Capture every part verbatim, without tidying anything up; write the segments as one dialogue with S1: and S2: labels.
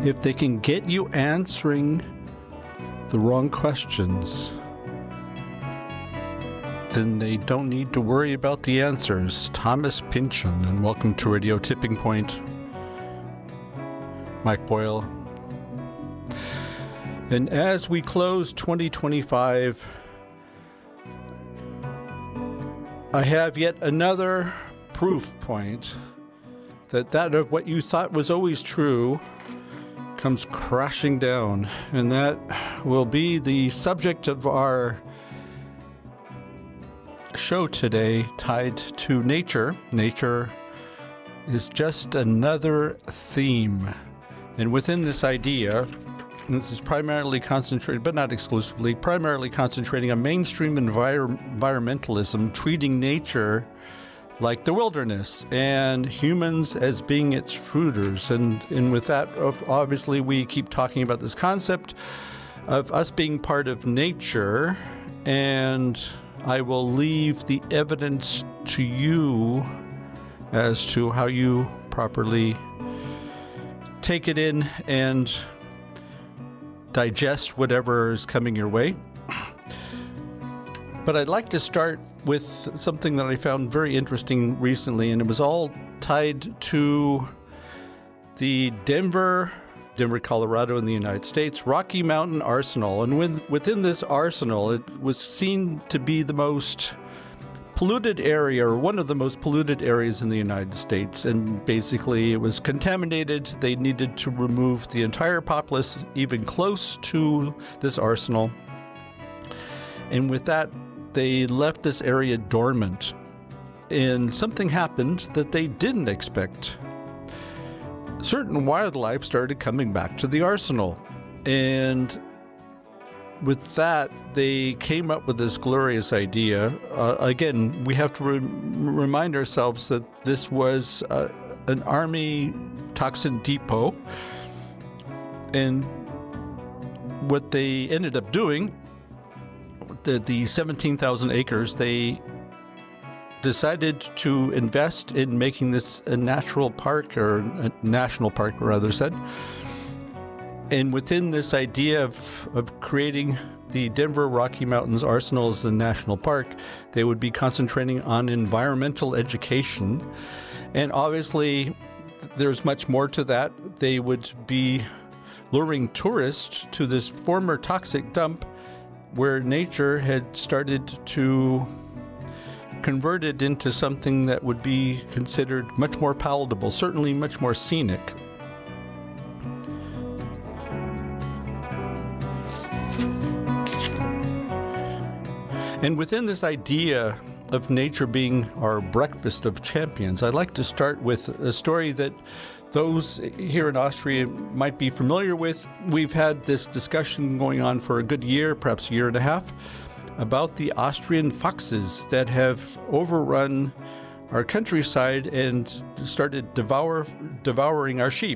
S1: if they can get you answering the wrong questions, then they don't need to worry about the answers. Thomas Pynchon, and welcome to Radio Tipping Point. Mike Boyle. And as we close twenty twenty-five, I have yet another proof point that that of what you thought was always true comes crashing down. And that will be the subject of our show today, tied to nature. Nature is just another theme. And within this idea, this is primarily concentrated, but not exclusively, primarily concentrating on mainstream envir- environmentalism, treating nature like the wilderness and humans as being its fruiters. And, and with that, obviously, we keep talking about this concept of us being part of nature, and I will leave the evidence to you as to how you properly take it in and digest whatever is coming your way. But I'd like to start with something that I found very interesting recently, and it was all tied to the Denver, Denver, Colorado in the United States, Rocky Mountain Arsenal. And with, within this arsenal, it was seen to be the most polluted area, or one of the most polluted areas in the United States. And basically it was contaminated. They needed to remove the entire populace even close to this arsenal. And with that, they left this area dormant. And something happened that they didn't expect. Certain wildlife started coming back to the arsenal. And with that, they came up with this glorious idea. Uh, again, we have to re- remind ourselves that this was uh, an army toxin depot. And what they ended up doing, the, the seventeen thousand acres, they decided to invest in making this a natural park, or a national park, rather said. And within this idea of, of creating the Denver Rocky Mountains Arsenal as a national park, they would be concentrating on environmental education. And obviously, there's much more to that. They would be luring tourists to this former toxic dump where nature had started to convert it into something that would be considered much more palatable, certainly much more scenic. And within this idea of nature being our breakfast of champions, I'd like to start with a story that those here in Austria might be familiar with. We've had this discussion going on for a good year, perhaps a year and a half, about the Austrian foxes that have overrun our countryside and started devour, devouring our sheep.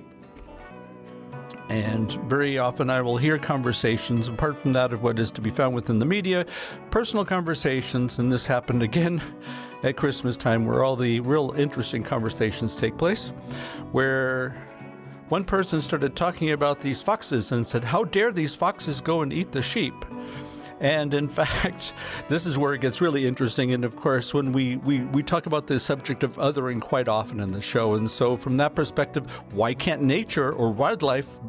S1: And very often I will hear conversations, apart from that of what is to be found within the media, personal conversations, and this happened again at Christmas time, where all the real interesting conversations take place, where one person started talking about these foxes and said, how dare these foxes go and eat the sheep? And in fact, this is where it gets really interesting. And of course, when we, we, we talk about the subject of othering quite often in the show. And so from that perspective, why can't nature or wildlife